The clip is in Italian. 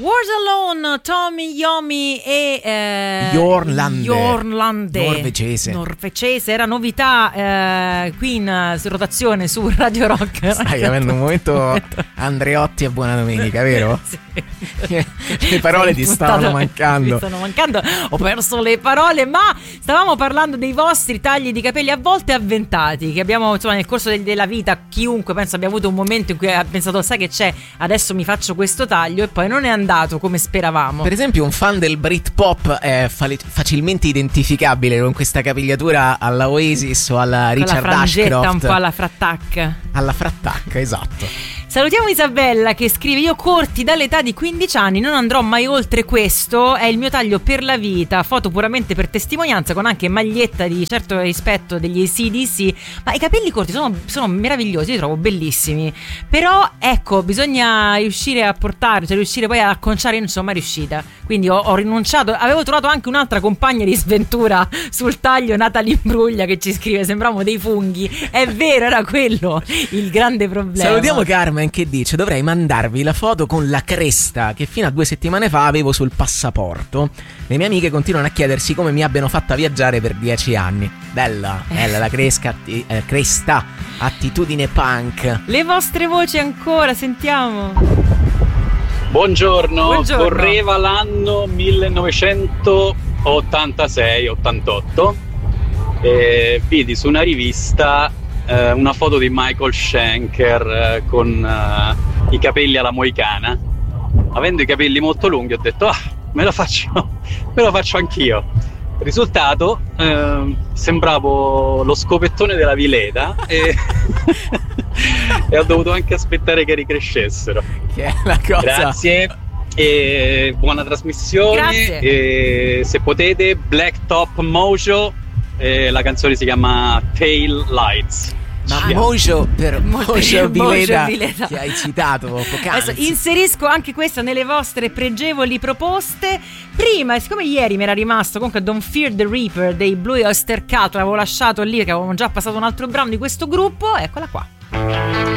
Wars Alone, Tommy Yomi e Jornlande norvegese, era novità qui in rotazione su Radio Rock. Stai avendo un momento Andreotti e Buona Domenica, vero? Sì. Le parole ti stavano mancando. Mi stanno mancando, ho perso le parole, ma stavamo parlando dei vostri tagli di capelli a volte avventati, che abbiamo, insomma, nel corso della vita, chiunque penso abbia avuto un momento in cui ha pensato, sai che c'è, adesso mi faccio questo taglio, e poi non è andato come speravamo. Per esempio un fan del Britpop è facilmente identificabile con questa capigliatura alla Oasis o alla Richard Ashcroft, un po' alla Frattac. Alla Frattac, esatto. Salutiamo Isabella che scrive: io corti dall'età di 15 anni, non andrò mai oltre questo, è il mio taglio per la vita, foto puramente per testimonianza, con anche maglietta di certo rispetto degli AC/DC. Ma i capelli corti sono meravigliosi, li trovo bellissimi, però ecco, bisogna riuscire a portare, cioè riuscire poi a acconciare. Io non sono mai riuscita, quindi ho rinunciato. Avevo trovato anche un'altra compagna di sventura sul taglio, Natalie Imbruglia, che ci scrive: sembravamo dei funghi. È vero, era quello il grande problema. Salutiamo Carmen che dice: dovrei mandarvi la foto con la cresta che fino a 2 settimane fa avevo sul passaporto. Le mie amiche continuano a chiedersi come mi abbiano fatta viaggiare per 10 anni. Bella la cresta, attitudine punk. Le vostre voci ancora, sentiamo. Buongiorno. Correva l'anno 1986-88 e vidi su una rivista una foto di Michael Schenker con i capelli alla moicana. Avendo i capelli molto lunghi ho detto me lo faccio anch'io. Risultato, sembravo lo scopettone della Vileda e ho dovuto anche aspettare che ricrescessero. Che è la cosa. Grazie e buona trasmissione. Grazie. E se potete, Blacktop Mojo, la canzone si chiama Tail Lights. Ma Mojo Vileda che hai citato poc'anzi. Adesso inserisco anche questa nelle vostre pregevoli proposte. Prima, siccome ieri mi era rimasto comunque Don't Fear the Reaper dei Blue Oyster Cult, l'avevo lasciato lì perché avevamo già passato un altro brano di questo gruppo, eccola qua.